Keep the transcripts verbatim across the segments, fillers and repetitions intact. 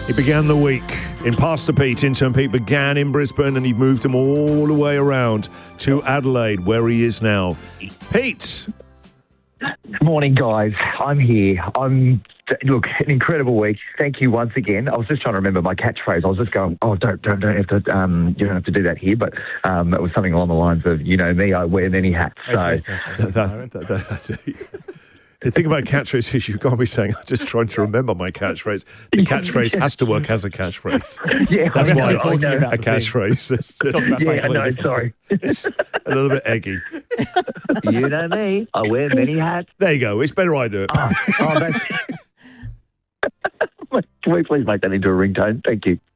He began the week in Pastor Pete. Intern Pete began in Brisbane and he moved him all the way around to Adelaide, where he is now. Pete. Good morning, guys. I'm here. I'm look, an incredible week. Thank you once again. I was just trying to remember my catchphrase. I was just going, oh, don't, don't, don't have to, um, you don't have to do that here. But um, it was something along the lines of, you know me, I wear many hats. So. That, that, that, that's it. The thing about catchphrases is you can't be saying, I'm just trying to remember my catchphrase. The catchphrase has to work as a catchphrase. Yeah, that's why it's talking about a catchphrase. It's, yeah, no, sorry. It's a little bit eggy. You know me, I wear many hats. There you go. It's better I do it. Oh, oh, that's... Can we please make that into a ringtone? Thank you.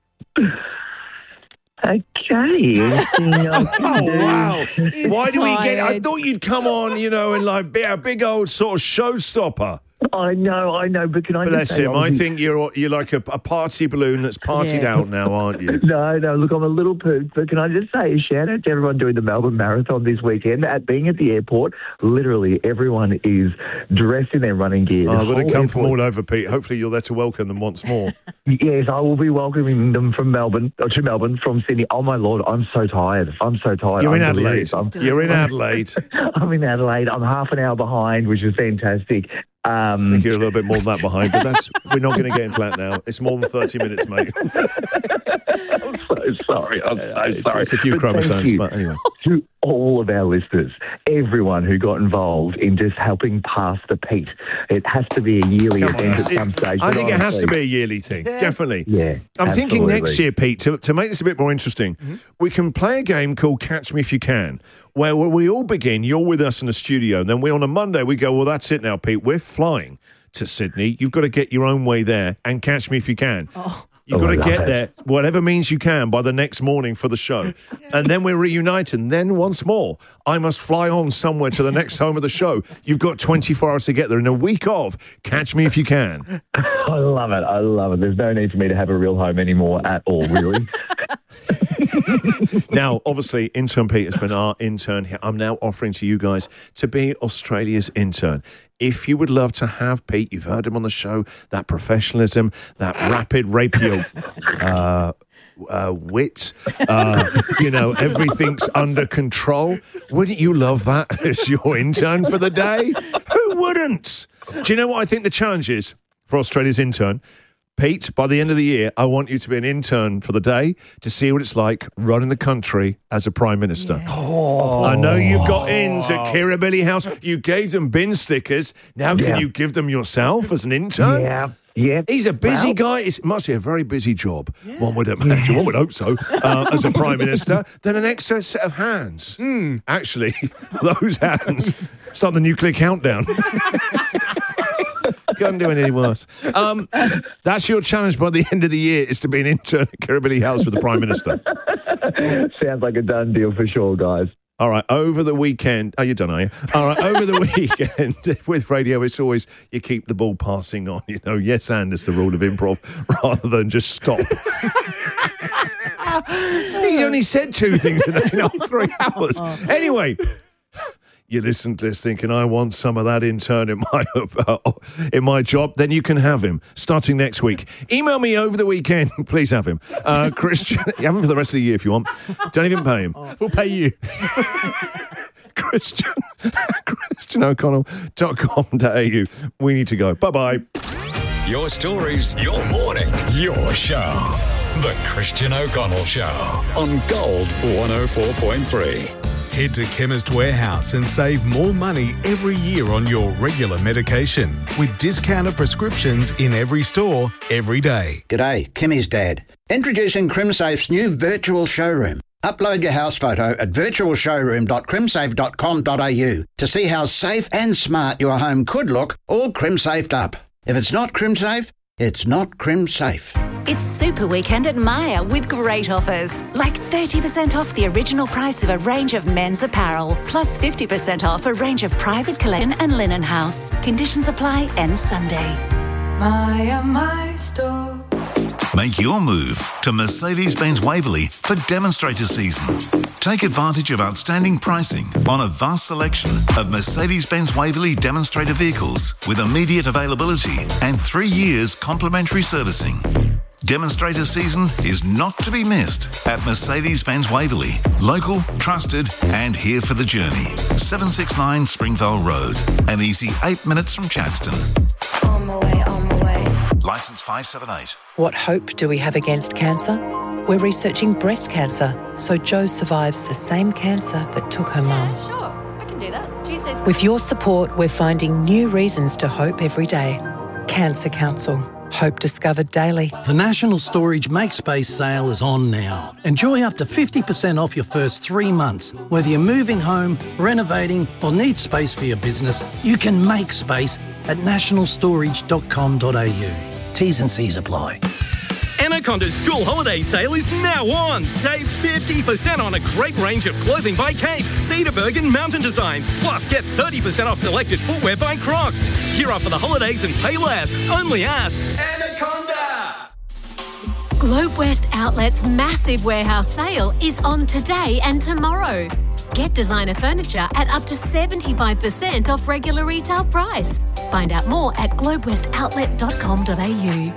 Okay. Oh, wow. He's Why do we get... I tired. thought you'd come on, you know, and like be a big old sort of showstopper. I know, I know, but can I Bless just say... him. I think you're you're like a, a party balloon that's partied Yes. out now, aren't you? No, no, look, I'm a little pooped, but can I just say a shout out to everyone doing the Melbourne Marathon this weekend. At being at the airport, literally everyone is dressed in their running gear. The Oh, but they whole come from airport- all over, Pete. Hopefully you're there to welcome them once more. Yes, I will be welcoming them from Melbourne, or to Melbourne from Sydney. Oh, my Lord, I'm so tired. I'm so tired. You're in I'm Adelaide. delirious. I'm, You're in Adelaide. I'm in Adelaide. I'm half an hour behind, which is fantastic. I Um, think you're a little bit more than that behind, but that's we're not going to get into that now. It's more than thirty minutes, mate. I'm so sorry. I'm so It's, sorry. it's a few But thank chromosomes, you but anyway. to all of our listeners, everyone who got involved in just helping pass the Pete. It has to be a yearly Come on, event at it's- some stage. I but think it has to honestly- be a yearly thing, definitely. Yeah, I'm thinking absolutely. next year, Pete, to, to make this a bit more interesting, we can play a game called Catch Me If You Can, where, where we all begin, you're with us in the studio, and then we on a Monday, we go, well, that's it now, Pete, we're flying to Sydney. You've got to get your own way there and catch me if you can. Oh. You've Oh, got I to love get it. there, whatever means you can, by the next morning for the show. And then we're reunited. And then once more, I must fly on somewhere to the next home of the show. You've got twenty-four hours to get there. In a week of, catch me if you can. I love it. I love it. There's no need for me to have a real home anymore at all, really. Now, obviously, Intern Pete has been our intern here. I'm now offering to you guys to be Australia's intern. If you would love to have Pete, you've heard him on the show, that professionalism, that rapid rapier uh, uh, wit, uh, you know, everything's under control. Wouldn't you love that as your intern for the day? Who wouldn't? Do you know what I think the challenge is for Australia's intern? Pete, by the end of the year, I want you to be an intern for the day to see what it's like running the country as a Prime Minister. Oh. I know you've got into Kirribilli House. You gave them bin stickers. Now can Yeah. you give them yourself as an intern? yeah, yeah. He's a busy Well, guy. It must be a very busy job. One would imagine, one would hope so, uh, as a Prime Minister. Then an extra set of hands. Actually, those hands start the nuclear countdown. Can't do any worse. Um, that's your challenge by the end of the year, is to be an intern at Kirribilli House with the Prime Minister. Sounds like a done deal for sure, guys. All right, over the weekend... Oh, you're done, are you? All right, over the weekend, with radio, it's always you keep the ball passing on. You know, yes, and it's the rule of improv, rather than just stop. He's only said two things in our three hours. Anyway... You listen to this thinking, I want some of that intern in my uh, in my job, then you can have him starting next week. Email me over the weekend. Please have him. Uh, Christian, you have him for the rest of the year if you want. Don't even pay him. We'll pay you. Christian, Christian O'Connell dot com dot a u. We need to go. Bye-bye. Your stories, your morning, your show. The Christian O'Connell Show on Gold one oh four point three. Head to Chemist Warehouse and save more money every year on your regular medication with discounted prescriptions in every store, every day. G'day, Kimmy's dad. Introducing CrimSafe's new virtual showroom. Upload your house photo at virtual showroom dot crimsafe dot com dot a u to see how safe and smart your home could look, all crim-safed up. If it's not crim-safe, it's not crim-safe. It's Super Weekend at Myer with great offers, like thirty percent off the original price of a range of men's apparel, plus fifty percent off a range of private collection and linen house. Conditions apply, ends Sunday. Myer, my store. Make your move to Mercedes-Benz Waverley for demonstrator season. Take advantage of outstanding pricing on a vast selection of Mercedes-Benz Waverley demonstrator vehicles with immediate availability and three years complimentary servicing. Demonstrator season is not to be missed at Mercedes-Benz Waverley. Local, trusted, and here for the journey. seven sixty-nine Springvale Road. An easy eight minutes from Chadstone. On my way, on my way. Licence five seven eight. What hope do we have against cancer? We're researching breast cancer, so Jo survives the same cancer that took her mum. Yeah, sure. I can do that. Tuesday's... With your support, we're finding new reasons to hope every day. Cancer Council. Hope discovered daily. The National Storage Make Space sale is on now. Enjoy up to fifty percent off your first three months. Whether you're moving home, renovating or need space for your business, you can make space at national storage dot com dot a u. T's and C's apply. Anaconda's school holiday sale is now on. Save fifty percent on a great range of clothing by Kate, Cedarburg and Mountain Designs. Plus, get thirty percent off selected footwear by Crocs. Gear up for the holidays and pay less. Only at Anaconda. Globe West Outlet's massive warehouse sale is on today and tomorrow. Get designer furniture at up to seventy-five percent off regular retail price. Find out more at globe west outlet dot com dot a u.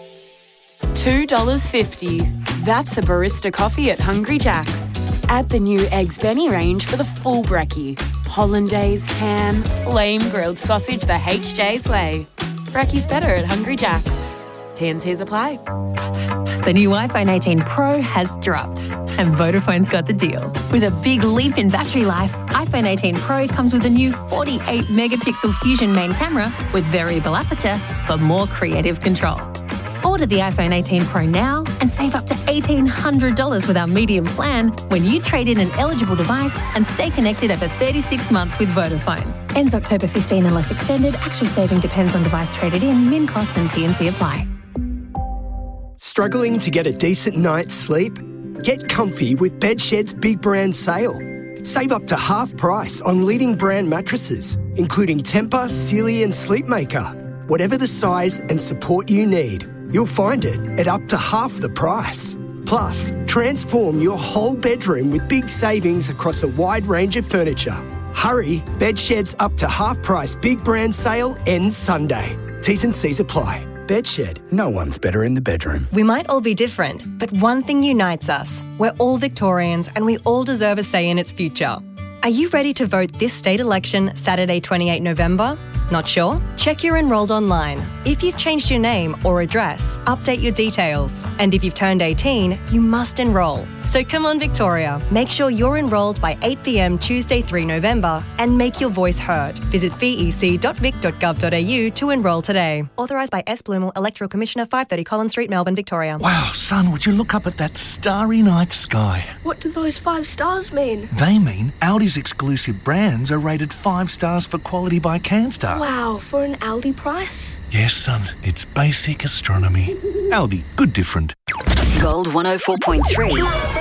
two dollars fifty. That's a barista coffee at Hungry Jack's. Add the new Eggs Benny range for the full brekkie. Hollandaise, ham, flame grilled sausage the H J's way. Brekkie's better at Hungry Jack's. T and C's apply. The new iPhone eighteen Pro has dropped, and Vodafone's got the deal. With a big leap in battery life, iPhone eighteen Pro comes with a new forty-eight megapixel Fusion main camera with variable aperture for more creative control. Order the iPhone eighteen Pro now and save up to eighteen hundred dollars with our medium plan when you trade in an eligible device and stay connected over thirty-six months with Vodafone. Ends October fifteenth unless extended. Actual saving depends on device traded in. Min cost and T and C apply. Struggling to get a decent night's sleep? Get comfy with Bedshed's Big Brand Sale. Save up to half price on leading brand mattresses, including Tempur, Sealy and Sleepmaker. Whatever the size and support you need, you'll find it at up to half the price. Plus, transform your whole bedroom with big savings across a wide range of furniture. Hurry, Bedshed's up to half price Big Brand Sale ends Sunday. T's and C's apply. Bedshed, no one's better in the bedroom. We might all be different, but one thing unites us. We're all Victorians and we all deserve a say in its future. Are you ready to vote this state election Saturday, twenty-eighth of November? Not sure? Check you're enrolled online. If you've changed your name or address, update your details. And if you've turned eighteen, you must enrol. So come on, Victoria. Make sure you're enrolled by eight p m Tuesday, the third of November and make your voice heard. Visit v e c dot vic dot gov dot a u to enrol today. Authorised by S. Blumel, Electoral Commissioner, five thirty Collins Street, Melbourne, Victoria. Wow, son, would you look up at that starry night sky? What do those five stars mean? They mean Audi's exclusive brands are rated five stars for quality by CanStar. Wow, for an Aldi price? Yes, son, it's basic astronomy. Aldi, good different. Gold one oh four point three.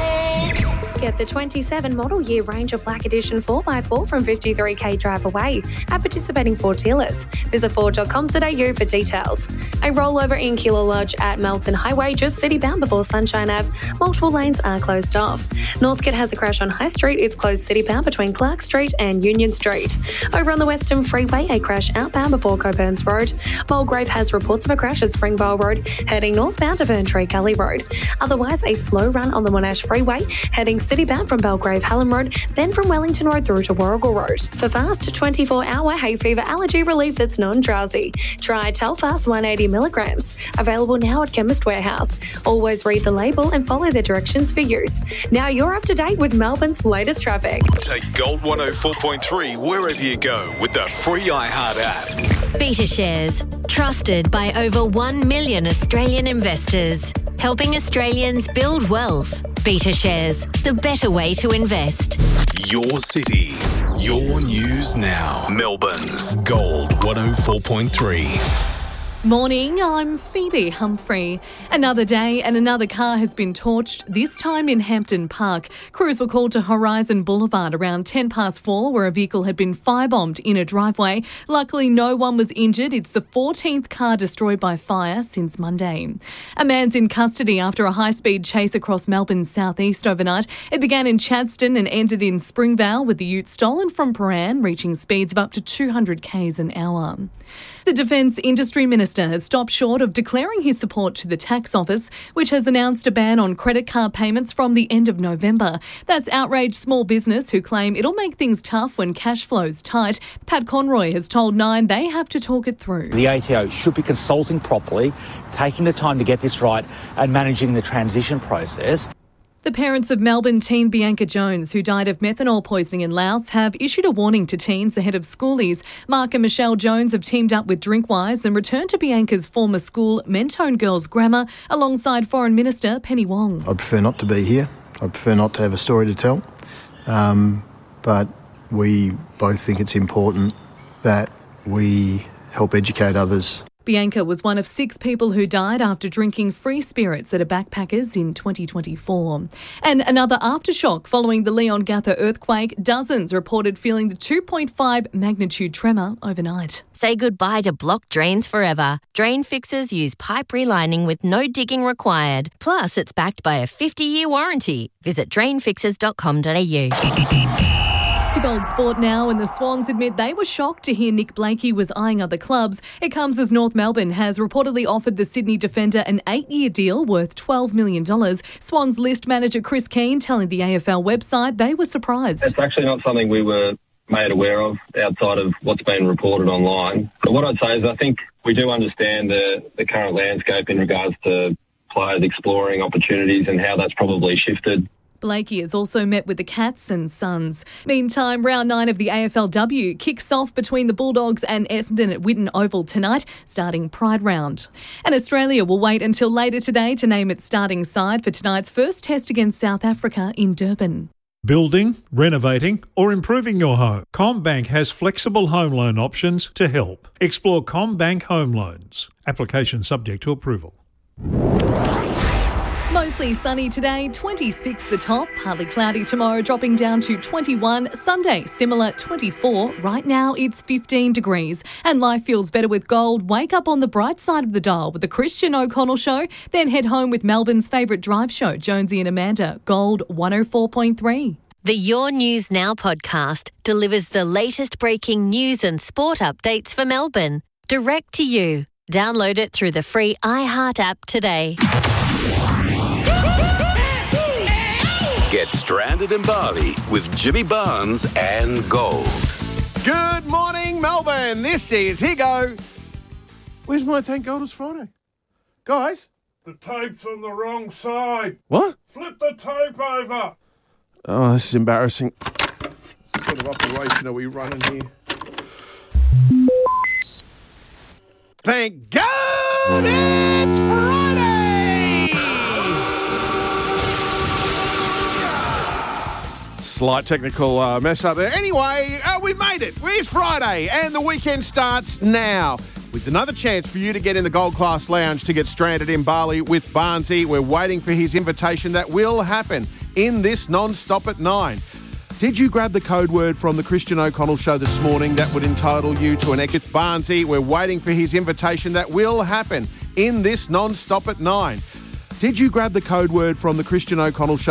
Get the twenty-seven model year Ranger Black Edition four by four from fifty-three k drive away at participating Ford dealers. Visit ford dot com dot a u for details. A rollover in Keilor Lodge at Melton Highway, just city-bound before Sunshine Avenue. Multiple lanes are closed off. Northcote has a crash on High Street. It's closed city-bound between Clark Street and Union Street. Over on the Western Freeway, a crash outbound before Coburns Road. Mulgrave has reports of a crash at Springvale Road, heading northbound to Ferntree Gully Road. Otherwise, a slow run on the Monash Freeway, heading city-bound from Belgrave Hallam Road, then from Wellington Road through to Warrigal Road. For fast twenty-four hour hay fever allergy relief that's non-drowsy, try Telfast one hundred eighty milligrams. Available now at Chemist Warehouse. Always read the label and follow the directions for use. Now you're up to date with Melbourne's latest traffic. Take Gold one oh four point three wherever you go with the free iHeart app. BetaShares, trusted by over one million Australian investors, helping Australians build wealth. BetaShares, the better way to invest. Your city, your news now. Melbourne's Gold one oh four point three. Morning, I'm Phoebe Humphrey. Another day and another car has been torched, this time in Hampton Park. Crews were called to Horizon Boulevard around ten past four, where a vehicle had been firebombed in a driveway. Luckily, no one was injured. It's the fourteenth car destroyed by fire since Monday. A man's in custody after a high-speed chase across Melbourne's southeast overnight. It began in Chadstone and ended in Springvale, with the ute stolen from Paran, reaching speeds of up to two hundred kays an hour. The Defence Industry Minister Minister has stopped short of declaring his support to the Tax Office, which has announced a ban on credit card payments from the end of November. That's outraged small business who claim it'll make things tough when cash flow's tight. Pat Conroy has told Nine they have to talk it through. The A T O should be consulting properly, taking the time to get this right and managing the transition process. The parents of Melbourne teen Bianca Jones, who died of methanol poisoning in Laos, have issued a warning to teens ahead of schoolies. Mark and Michelle Jones have teamed up with Drinkwise and returned to Bianca's former school, Mentone Girls Grammar, alongside Foreign Minister Penny Wong. I'd prefer not to be here. I'd prefer not to have a story to tell. Um, but we both think it's important that we help educate others. Bianca was one of six people who died after drinking free spirits at a backpackers in twenty twenty-four. And another aftershock following the Leongatha earthquake. Dozens reported feeling the two point five magnitude tremor overnight. Say goodbye to blocked drains forever. Drain fixers use pipe relining with no digging required. Plus, it's backed by a fifty-year warranty. Visit drain fixers dot com dot a u. To Gold Sport now, and the Swans admit they were shocked to hear Nick Blakey was eyeing other clubs. It comes as North Melbourne has reportedly offered the Sydney defender an eight-year deal worth twelve million dollars. Swans list manager Chris Keane telling the A F L website they were surprised. It's actually not something we were made aware of outside of what's been reported online. But what I'd say is I think we do understand the, the current landscape in regards to players exploring opportunities and how that's probably shifted. Blakey has also met with the Cats and Suns. Meantime, round nine of the A F L W kicks off between the Bulldogs and Essendon at Whitten Oval tonight, starting Pride Round. And Australia will wait until later today to name its starting side for tonight's first test against South Africa in Durban. Building, renovating or improving your home. CommBank has flexible home loan options to help. Explore CommBank Home Loans. Application subject to approval. Mostly sunny today, twenty-six the top, partly cloudy tomorrow, dropping down to twenty-one. Sunday, similar, twenty-four. Right now, it's fifteen degrees. And life feels better with gold. Wake up on the bright side of the dial with the Christian O'Connell Show, then head home with Melbourne's favourite drive show, Jonesy and Amanda, Gold one oh four point three. The Your News Now podcast delivers the latest breaking news and sport updates for Melbourne, direct to you. Download it through the free iHeart app today. Get stranded in Bali with Jimmy Barnes and Gold. Good morning, Melbourne. This is Higo. Where's my Thank God It's Friday? Guys? The tape's on the wrong side. What? Flip the tape over. Oh, this is embarrassing. What sort of operation are we running here? Thank God it's Friday! Slight technical uh, mess up there. Anyway, uh, we made it. It's Friday and the weekend starts now with another chance for you to get in the Gold Class Lounge to get stranded in Bali with Barnesy. We're waiting for his invitation. That will happen in this non-stop at nine. Did you grab the code word from the Christian O'Connell Show this morning that would entitle you to an exit? Barnesy, we're waiting for his invitation. That will happen in this non-stop at nine. Did you grab the code word from the Christian O'Connell Show